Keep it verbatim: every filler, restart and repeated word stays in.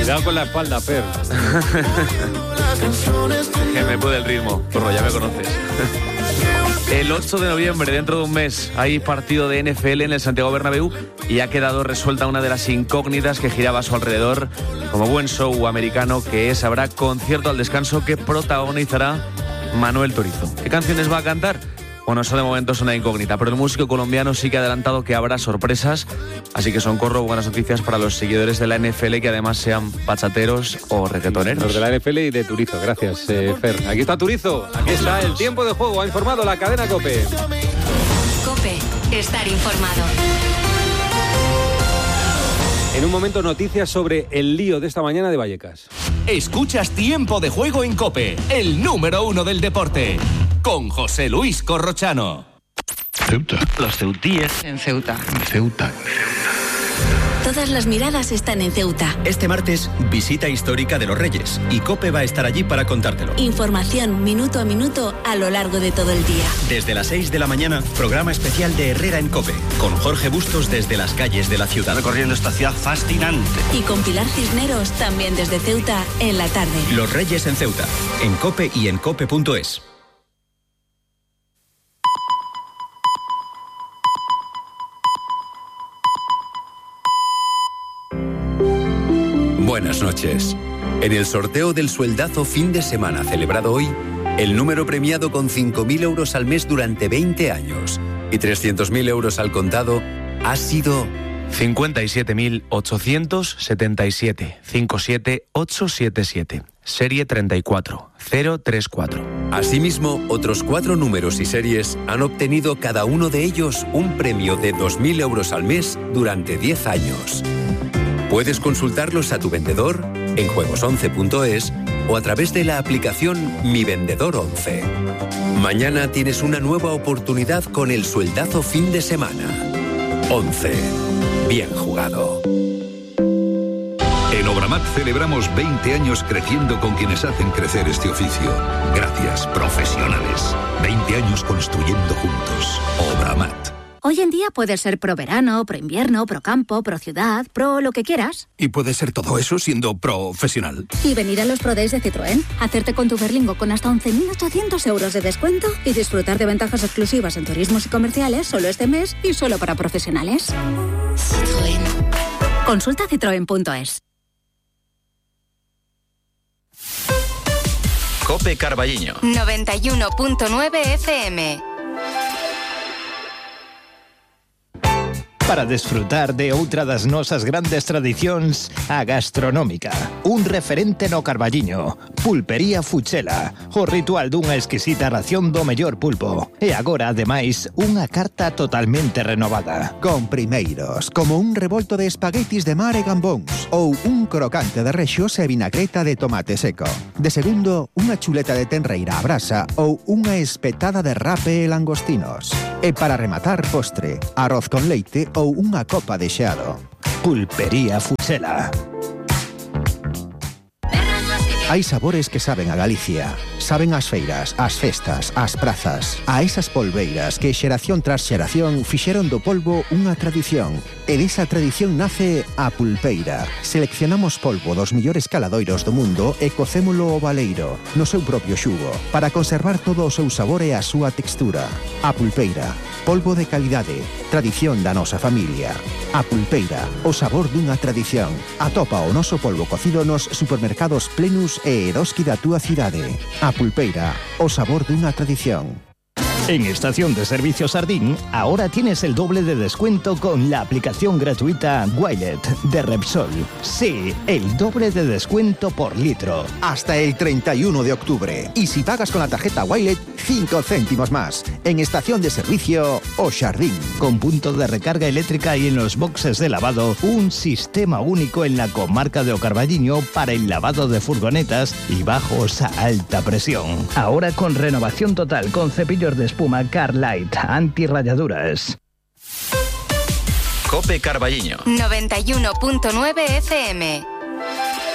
Cuidado con la espalda, Fer. Que me puede el ritmo, porro, ya me conoces. El ocho de noviembre, dentro de un mes, hay partido de N F L en el Santiago Bernabéu y ha quedado resuelta una de las incógnitas que giraba a su alrededor. Como buen show americano que es, habrá concierto al descanso que protagonizará Manuel Turizo. ¿Qué canciones va a cantar? Bueno, eso de momento es una incógnita, pero el músico colombiano sí que ha adelantado que habrá sorpresas, así que son corro buenas noticias para los seguidores de la N F L, que además sean bachateros o reggaetoneros. Los de la N F L y de Turizo, gracias, eh, Fer. Aquí está Turizo, aquí está el tiempo de juego, ha informado la cadena COPE. COPE, estar informado. En un momento, noticias sobre el lío de esta mañana de Vallecas. Escuchas Tiempo de Juego en COPE, el número uno del deporte, con José Luis Corrochano. Ceuta. Los ceutíes En Ceuta. Ceuta. Todas las miradas están en Ceuta. Este martes, visita histórica de los Reyes, y COPE va a estar allí para contártelo. Información minuto a minuto a lo largo de todo el día. Desde las seis de la mañana, programa especial de Herrera en COPE, con Jorge Bustos desde las calles de la ciudad. recorriendo esta ciudad fascinante. Y con Pilar Cisneros también desde Ceuta en la tarde. Los Reyes en Ceuta, en COPE y en cope punto es. Buenas noches. En el sorteo del sueldazo fin de semana celebrado hoy, el número premiado con cinco mil euros al mes durante veinte años y trescientos mil euros al contado ha sido cincuenta y siete mil ochocientos setenta y siete, cincuenta y siete mil ochocientos setenta y siete, serie treinta y cuatro mil treinta y cuatro. Asimismo, otros cuatro números y series han obtenido cada uno de ellos un premio de dos mil euros al mes durante diez años. Puedes consultarlos a tu vendedor en juegos once punto es o a través de la aplicación Mi Vendedor once. Mañana tienes una nueva oportunidad con el sueldazo fin de semana. once. Bien jugado. En Obramat celebramos veinte años creciendo con quienes hacen crecer este oficio. Gracias, profesionales. veinte años construyendo juntos. Obramat. Hoy en día puedes ser pro verano, pro invierno, pro campo, pro ciudad, pro lo que quieras. Y puedes ser todo eso siendo profesional. Y venir a los Pro Days de Citroën, hacerte con tu Berlingo con hasta once mil ochocientos euros de descuento y disfrutar de ventajas exclusivas en turismos y comerciales solo este mes y solo para profesionales. Citroën. Consulta citroen punto es. COPE Carballiño. noventa y uno punto nueve F M. Para desfrutar de outra das nosas grandes tradicións, a gastronómica. Un referente no Carballiño, Pulpería Fuchela, o ritual dunha exquisita ración do mellor pulpo. E agora, ademais, unha carta totalmente renovada. Con primeiros, como un revolto de espaguetis de mar e gambóns, ou un crocante de rexos e vinagreta de tomate seco. De segundo, unha chuleta de tenreira a brasa ou unha espetada de rape e langostinos. E para rematar, postre, arroz con leite ou unha copa de xeado. Pulpería Fuchela. Hai sabores que saben a Galicia. Saben ás feiras, ás festas, ás prazas. A esas polbeiras que xeración tras xeración fixeron do polvo unha tradición. E desa tradición nace a pulpeira. Seleccionamos polvo dos millores caladoiros do mundo e cocémolo ao baleiro, no seu propio xugo, para conservar todo o seu sabor e a súa textura. A pulpeira. Polvo de calidade, tradición da nosa familia. A pulpeira, o sabor dunha tradición. Atopa o noso polvo cocido nos supermercados Plenus e Eroski da túa cidade. A pulpeira, o sabor dunha tradición. En Estación de Servicio Sardín, ahora tienes el doble de descuento con la aplicación gratuita Wilet de Repsol. Sí, el doble de descuento por litro. Hasta el treinta y uno de octubre. Y si pagas con la tarjeta Wilet, cinco céntimos más. En Estación de Servicio O Sardín. Con punto de recarga eléctrica y en los boxes de lavado, un sistema único en la comarca de O Carballiño para el lavado de furgonetas y bajos a alta presión. Ahora con renovación total con cepillos de espuma Carlight antirrayaduras. COPE Carballiño. noventa y uno punto nueve F M.